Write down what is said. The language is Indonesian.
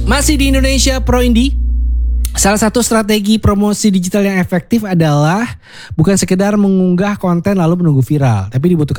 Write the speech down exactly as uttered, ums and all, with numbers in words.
Masih di Indonesia Pro Indie. Salah satu strategi promosi digital yang efektif adalah bukan sekedar mengunggah konten lalu menunggu viral, tapi dibutuhkan